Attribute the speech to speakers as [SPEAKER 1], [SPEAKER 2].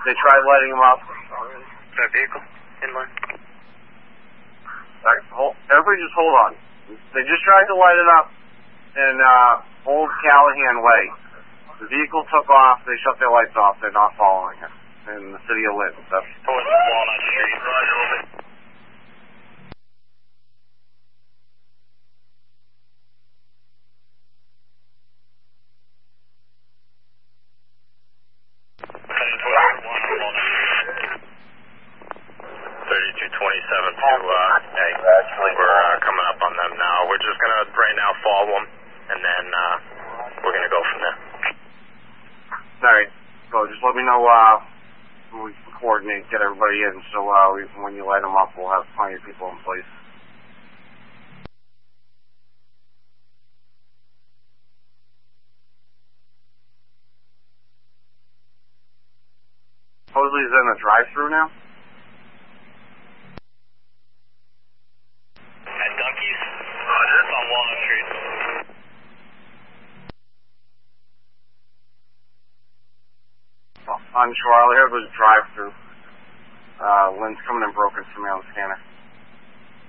[SPEAKER 1] They tried lighting them up.
[SPEAKER 2] That vehicle inland.
[SPEAKER 1] Everybody just hold on. They just tried to light it up in Old Callahan Way. The vehicle took off. They shut their lights off. They're not following it in the city of Lynn.
[SPEAKER 2] Towards Walnut Street. Roger. 3227 to A. We're coming up on them now. We're just going to right now follow them, and then we're going to go from there.
[SPEAKER 1] Alright, so just let me know when we can coordinate, get everybody in, so when you light them up, we'll have plenty of people in place. Supposedly is in the drive-thru now?
[SPEAKER 2] At Dunkies? It's on Walnut Street.
[SPEAKER 1] Unsure. All I heard was drive-thru. Lynn's coming in broken for me on the scanner.